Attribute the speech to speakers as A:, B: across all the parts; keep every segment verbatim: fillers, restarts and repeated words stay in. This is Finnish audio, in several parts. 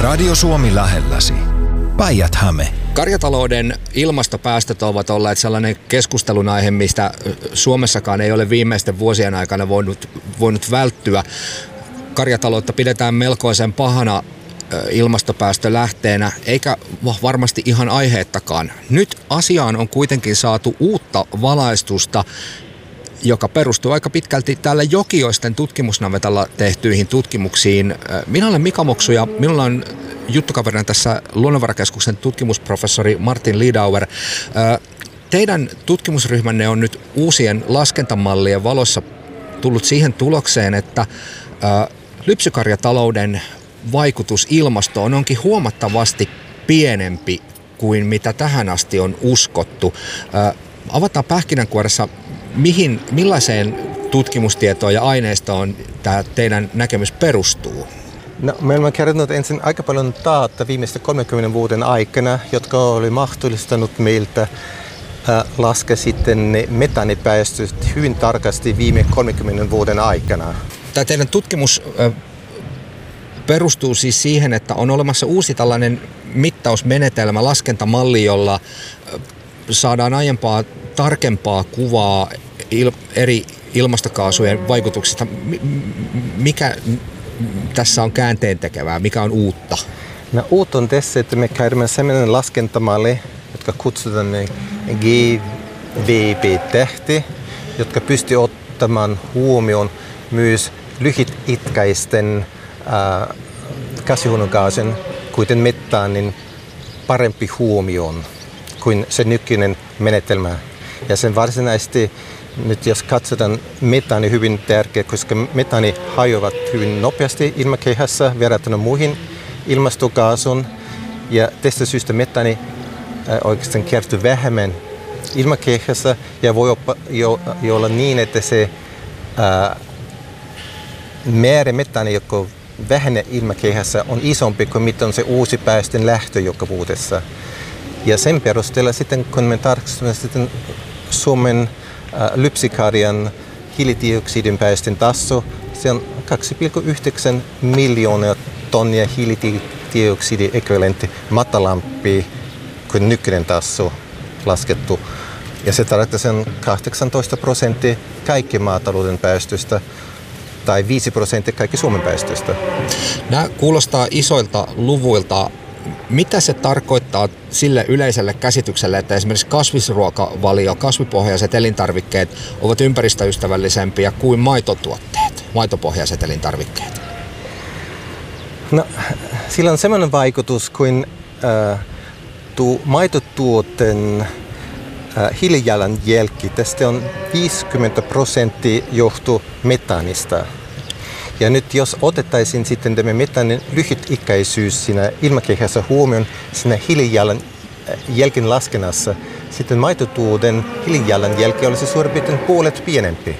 A: Radio Suomi lähelläsi. Päijät-Häme.
B: Karjatalouden ilmastopäästöt ovat olleet sellainen keskustelun aihe, mistä Suomessakaan ei ole viimeisten vuosien aikana voinut, voinut välttyä. Karjataloutta pidetään melkoisen pahana ilmastopäästölähteenä, eikä varmasti ihan aiheettakaan. Nyt asiaan on kuitenkin saatu uutta valaistusta, joka perustuu aika pitkälti täällä Jokioisten tutkimusnavetalla tehtyihin tutkimuksiin. Minä olen Mika Moksu ja minulla on juttukaverina tässä Luonnonvarakeskuksen tutkimusprofessori Martin Lidauer. Teidän tutkimusryhmänne on nyt uusien laskentamallien valossa tullut siihen tulokseen, että lypsykarjatalouden vaikutus ilmastoon onkin huomattavasti pienempi kuin mitä tähän asti on uskottu. Avataan pähkinänkuoressa, mihin, millaiseen tutkimustietoon ja aineistoon tämä teidän näkemys perustuu?
C: No, me olemme kertonut ensin aika paljon data viimeisten kolmenkymmenen vuoden aikana, jotka oli mahdollistanut meiltä äh, laskea sitten ne metaanipäästöt hyvin tarkasti viime kolmenkymmenen vuoden aikana.
B: Tämä teidän tutkimus äh, perustuu siis siihen, että on olemassa uusi tällainen mittausmenetelmä, laskentamalli, jolla äh, saadaan aiempaa tarkempaa kuvaa il, eri ilmastokaasujen vaikutuksista. Mikä tässä on käänteentekevää? Mikä on uutta?
C: No, uutta on tässä, että me käytämme sellainen laskentamalli, jotka kutsutaan G V P-tähti, jotka pystyy ottamaan huomioon myös lyhytikäisten äh, kasvihuonekaasin, kuten metaanin, parempi huomioon kuin se nykyinen menetelmä. Ja sen varsinaisesti nyt jos katsotaan, metaani hyvin tärkeä, koska metaani hajoavat hyvin nopeasti ilmakehässä verrattuna muihin ilmastokaasuun. Ja tästä syystä metaani äh, oikeastaan kertyy vähemmän ilmakehässä ja voi oppa, jo, jo olla niin, että se äh, määrä metaani, joka vähenee ilmakehässä, on isompi kuin mitä on se uusi päästön lähtö joka vuodessa. Ja sen perusteella sitten, kun me tarkastamme sitten Suomen äh, lypsykarjan hiilidioksidin päästön taso, se on kaksi pilkku yhdeksän miljoonaa tonnia hiilidioksidiekvivalentti matalampi kuin nykyinen taso laskettu. Ja se tarkoittaa sen kahdeksantoista prosenttia kaikki maatalouden päästöistä tai viisi prosenttia kaikki Suomen päästöistä.
B: Nämä kuulostaa isoilta luvuilta. Mitä se tarkoittaa sille yleiselle käsitykselle, että esimerkiksi kasvisruokavalio, kasvipohjaiset elintarvikkeet ovat ympäristöystävällisempiä kuin maitotuotteet, maitopohjaiset elintarvikkeet?
C: No, sillä on sellainen vaikutus, kuin äh, tuo maitotuotteen äh, hiilijalanjälki. Tästä on viisikymmentä prosenttia johtuu metaanista. Ja nyt jos otettaisiin sitten tämä metaanin lyhytikäisyys siinä ilmakehässä huomioon siinä hiilijalanjälken laskennassa, sitten maitotuoten hiilijalanjälki olisi suurin piirtein puolet pienempi.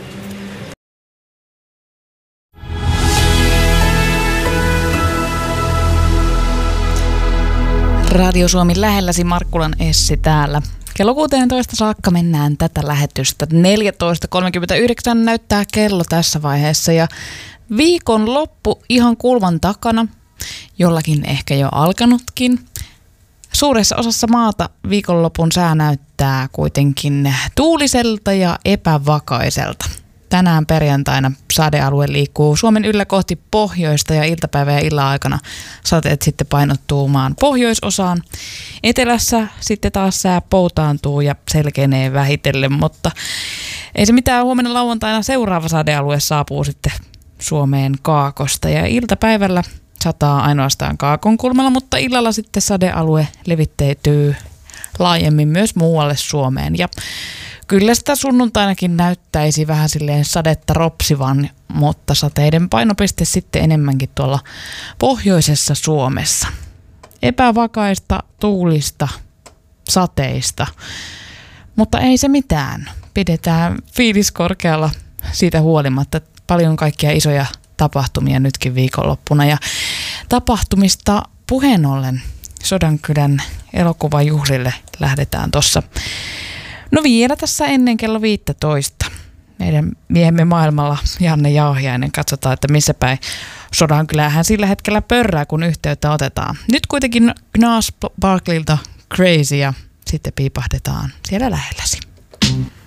D: Radio Suomi lähelläsi, Markkulan Essi täällä. Kello kuusitoista saakka mennään tätä lähetystä. neljätoista kolmekymmentäyhdeksän näyttää kello tässä vaiheessa ja viikon loppu ihan kulman takana, jollakin ehkä jo alkanutkin. Suuressa osassa maata viikonlopun sää näyttää kuitenkin tuuliselta ja epävakaiselta. Tänään perjantaina sadealue liikkuu Suomen yllä kohti pohjoista ja iltapäivä- ja illan aikana sateet sitten painottuu maan pohjoisosaan. Etelässä sitten taas sää poutaantuu ja selkenee vähitellen, mutta ei se mitään, huomenna lauantaina seuraava sadealue saapuu sitten Suomeen kaakosta ja iltapäivällä sataa ainoastaan kaakon kulmalla, mutta illalla sitten sadealue levitteytyy laajemmin myös muualle Suomeen. Ja kyllä sitä sunnuntainakin näyttäisi vähän silleen sadetta ropsivan, mutta sateiden painopiste sitten enemmänkin tuolla pohjoisessa Suomessa. Epävakaista, tuulista, sateista, mutta ei se mitään. Pidetään fiilis korkealla siitä huolimatta. Paljon kaikkia isoja tapahtumia nytkin viikonloppuna ja tapahtumista puheen ollen Sodankylän elokuvajuhlille lähdetään tuossa. No vielä tässä ennen kello viisitoista. Meidän miehemme maailmalla Janne Jauhiainen, katsotaan, että missä päin Sodankylähän sillä hetkellä pörrää, kun yhteyttä otetaan. Nyt kuitenkin Gnarls Barkleylta Crazy ja sitten piipahdetaan siellä lähelläsi.